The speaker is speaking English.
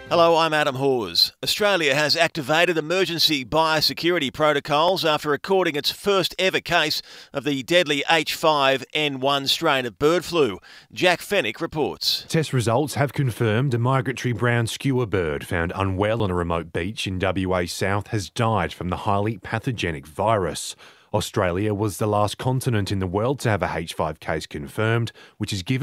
Hello, I'm Adam Hawes. Australia has activated emergency biosecurity protocols after recording its first ever case of the deadly H5N1 strain of bird flu. Jack Fennick reports. Test results have confirmed a migratory brown skua bird found unwell on a remote beach in WA South has died from the highly pathogenic virus. Australia was the last continent in the world to have a H5 case confirmed, which is given